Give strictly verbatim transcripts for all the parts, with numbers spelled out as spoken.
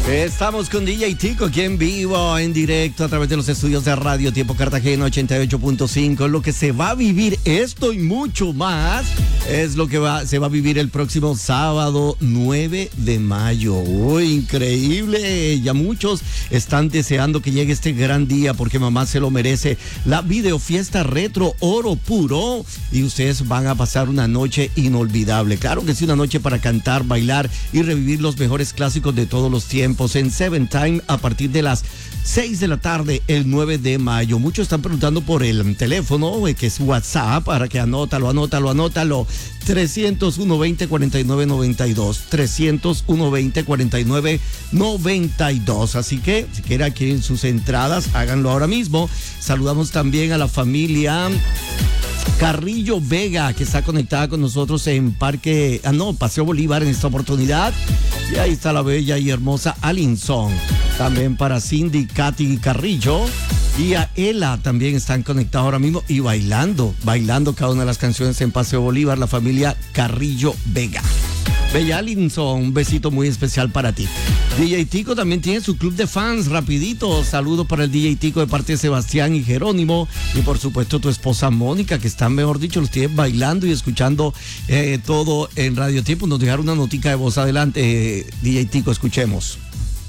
Estamos con D J Tico aquí en vivo, en directo, a través de los estudios de Radio Tiempo Cartagena ochenta y ocho punto cinco. Lo que se va a vivir, esto y mucho más, es lo que va, se va a vivir el próximo sábado nueve de mayo. Uy, increíble. Ya muchos están deseando que llegue este gran día porque mamá se lo merece. La videofiesta retro oro puro, y ustedes van a pasar una noche inolvidable. Claro que sí, una noche para cantar, bailar y revivir los mejores clásicos de todos los tiempos en Seven Time a partir de las seis de la tarde el nueve de mayo. Muchos están preguntando por el teléfono, que es WhatsApp, para que anótalo, anótalo, anótalo. trescientos uno, veinte, cuarenta y nueve, noventa y dos. trescientos uno, veinte, cuarenta y nueve, noventa y dos. Así que si quieren adquirir sus entradas, háganlo ahora mismo. Saludamos también a la familia Carrillo Vega, que está conectada con nosotros en Parque, ah no, Paseo Bolívar en esta oportunidad. Y ahí está la bella y hermosa Alinson. También para Cindy, Katy Carrillo. Y a Ela también están conectados ahora mismo y bailando, bailando cada una de las canciones en Paseo Bolívar, la familia Carrillo Vega. Bella Alinson, un besito muy especial para ti. D J Tico también tiene su club de fans, rapidito. Saludos para el D J Tico de parte de Sebastián y Jerónimo. Y por supuesto tu esposa Mónica, que están, mejor dicho, los tienen bailando y escuchando eh, todo en Radio Tiempo. Nos dejaron una notica de voz. Adelante, eh, D J Tico, escuchemos.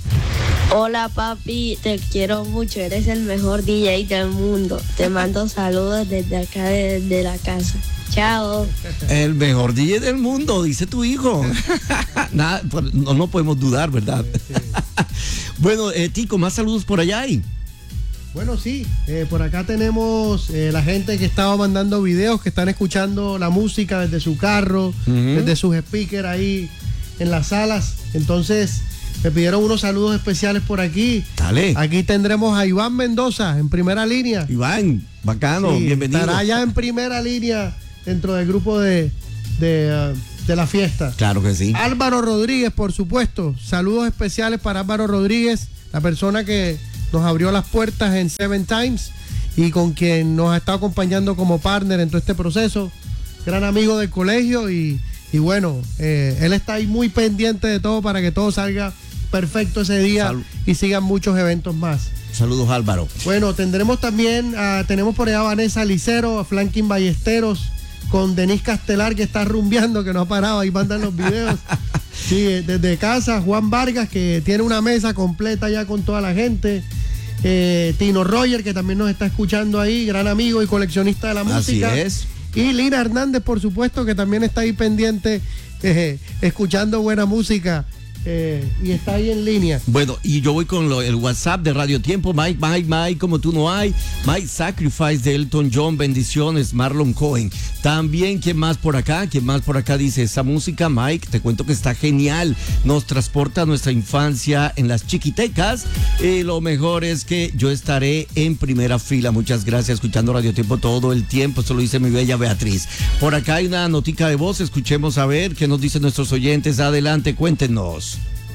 Hola papi, te quiero mucho, eres el mejor D J del mundo. Te mando saludos desde acá, desde la casa. Chao. El mejor D J del mundo, dice tu hijo. Nada, no, no podemos dudar, ¿verdad? Sí, sí. Bueno, eh, Tico, ¿más saludos por allá hay? Bueno, sí, eh, por acá tenemos eh, la gente que estaba mandando videos, que están escuchando la música desde su carro, uh-huh. desde sus speakers ahí en las salas. Entonces, me pidieron unos saludos especiales por aquí. Dale. Aquí tendremos a Iván Mendoza en primera línea. Iván, bacano, sí, bienvenido. Estará allá en primera línea dentro del grupo de, de, uh, de la fiesta. Claro que sí. Álvaro Rodríguez, por supuesto. Saludos especiales para Álvaro Rodríguez, la persona que nos abrió las puertas en Seven Times y con quien nos ha estado acompañando como partner en todo este proceso. Gran amigo del colegio y, y bueno, eh, él está ahí muy pendiente de todo para que todo salga perfecto ese día. Salud. Y sigan muchos eventos más. Saludos, Álvaro. Bueno, tendremos también, uh, tenemos por allá a Vanessa Licero, a Flankin Ballesteros, con Denise Castelar, que está rumbeando, que no ha parado, ahí mandan los videos. Sí, desde casa, Juan Vargas, que tiene una mesa completa ya con toda la gente. Eh, Tino Roger, que también nos está escuchando ahí, gran amigo y coleccionista de la música. Así es. Y Lina Hernández, por supuesto, que también está ahí pendiente, eh, escuchando buena música. Eh, y está ahí en línea. Bueno, y yo voy con lo, el WhatsApp de Radio Tiempo. Mike, Mike, Mike, como tú no hay. Mike Sacrifice de Elton John, bendiciones, Marlon Cohen. También, ¿quién más por acá? ¿Quién más por acá dice esa música? Mike, te cuento que está genial. Nos transporta a nuestra infancia en las chiquitecas. Y lo mejor es que yo estaré en primera fila. Muchas gracias, escuchando Radio Tiempo todo el tiempo. Esto lo dice mi bella Beatriz. Por acá hay una notica de voz. Escuchemos a ver qué nos dicen nuestros oyentes. Adelante, cuéntenos.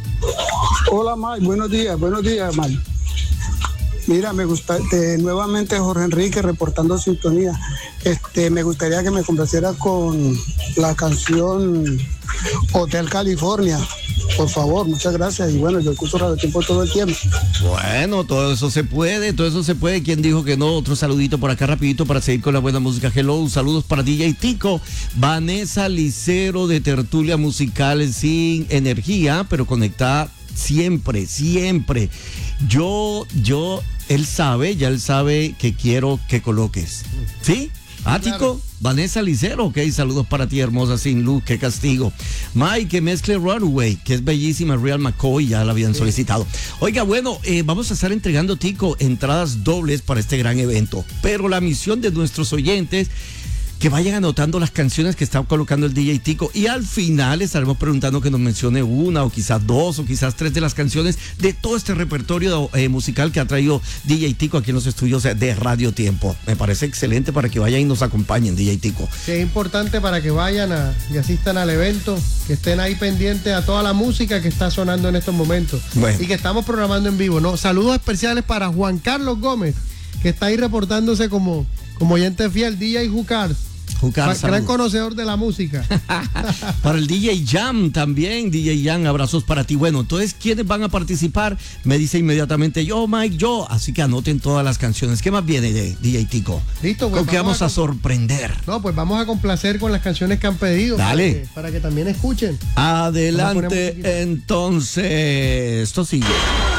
Hola, Mike, buenos días, buenos días, Mike. Mira, me gusta, te, nuevamente Jorge Enrique reportando sintonía. Este, me gustaría que me complacieras con la canción Hotel California. Por favor, muchas gracias. Y bueno, yo escucho Radio Tiempo todo el tiempo. Bueno, todo eso se puede, todo eso se puede. ¿Quién dijo que no? Otro saludito por acá rapidito para seguir con la buena música. Hello, saludos para D J Tico. Vanessa Licero de Tertulia Musical sin energía, pero conectada siempre, siempre. Yo, yo, él sabe, ya él sabe que quiero que coloques. ¿Sí? Ático, claro. Vanessa Licero, ok, saludos para ti, hermosa, sin luz, qué castigo. Mike, que mezcle Runaway, que es bellísima, Real McCoy, ya la habían sí. solicitado. Oiga, bueno, eh, vamos a estar entregando, Tico, entradas dobles para este gran evento, pero la misión de nuestros oyentes, que vayan anotando las canciones que está colocando el D J Tico, y al final estaremos preguntando que nos mencione una o quizás dos o quizás tres de las canciones de todo este repertorio eh, musical que ha traído D J Tico aquí en los estudios de Radio Tiempo. Me parece excelente para que vayan y nos acompañen, D J Tico. Sí, es importante para que vayan a, y asistan al evento, que estén ahí pendientes a toda la música que está sonando en estos momentos, bueno, y que estamos programando en vivo, ¿no? Saludos especiales para Juan Carlos Gómez, que está ahí reportándose como, como oyente fiel, D J Jucars. Jucar, Gran saludos. conocedor de la música. Para el D J Jam también, D J Jam, abrazos para ti. Bueno, entonces, ¿quiénes van a participar? Me dice inmediatamente yo, Mike, yo. Así que anoten todas las canciones. ¿Qué más viene de D J Tico? Listo, pues. ¿Con qué vamos a, a sorprender? No, pues vamos a complacer con las canciones que han pedido. Dale. Para que, para que también escuchen. Adelante, entonces, esto sigue.